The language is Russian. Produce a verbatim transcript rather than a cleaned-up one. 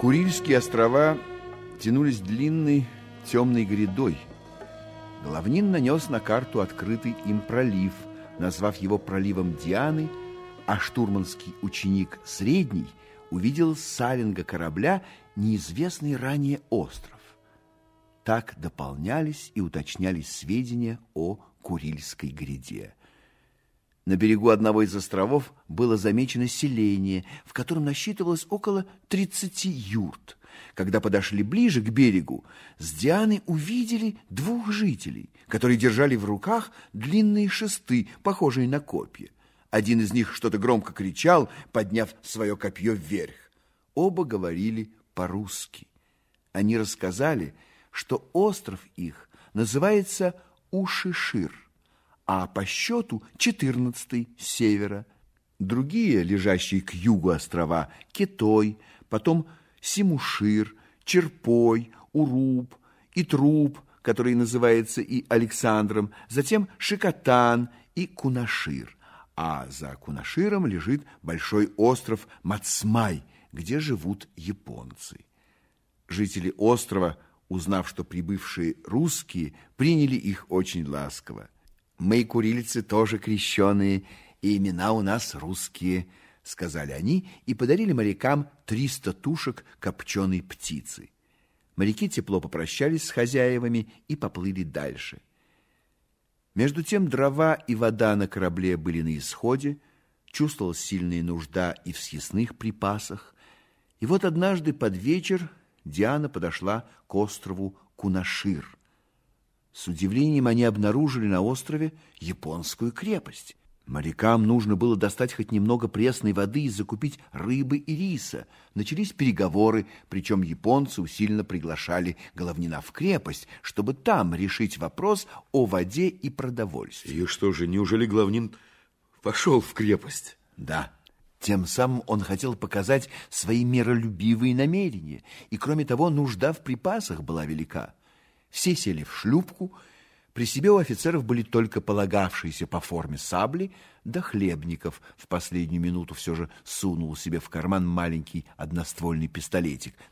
Курильские острова тянулись длинной темной грядой. Головнин нанес на карту открытый им пролив, назвав его проливом Дианы, а штурманский ученик Средний увидел с салинга корабля неизвестный ранее остров. Так дополнялись и уточнялись сведения о Курильской гряде. На берегу одного из островов было замечено селение, в котором насчитывалось около тридцати юрт. Когда подошли ближе к берегу, с Дианы увидели двух жителей, которые держали в руках длинные шесты, похожие на копья. Один из них что-то громко кричал, подняв свое копье вверх. Оба говорили по-русски. Они рассказали, что остров их называется Ушишир, а по счету четырнадцатый с севера. Другие, лежащие к югу острова, Китой, потом Симушир, Черпой, Уруб и Труб, который называется и Александром, затем Шикотан и Кунашир. А за Кунаширом лежит большой остров Мацмай, где живут японцы. Жители острова, узнав, что прибывшие русские, приняли их очень ласково. «Мы, курильцы, тоже крещеные, и имена у нас русские», — сказали они и подарили морякам триста тушек копченой птицы. Моряки тепло попрощались с хозяевами и поплыли дальше. Между тем дрова и вода на корабле были на исходе, чувствовалась сильная нужда и в съестных припасах. И вот однажды под вечер Диана подошла к острову Кунашир. С удивлением они обнаружили на острове японскую крепость. Морякам нужно было достать хоть немного пресной воды и закупить рыбы и риса. Начались переговоры, причем японцы усиленно приглашали Головнина в крепость, чтобы там решить вопрос о воде и продовольствии. И что же, неужели Головнин пошел в крепость? Да. Тем самым он хотел показать свои миролюбивые намерения. И, кроме того, нужда в припасах была велика. Все сели в шлюпку. При себе у офицеров были только полагавшиеся по форме сабли, да Хлебников в последнюю минуту все же сунул себе в карман маленький одноствольный пистолетик.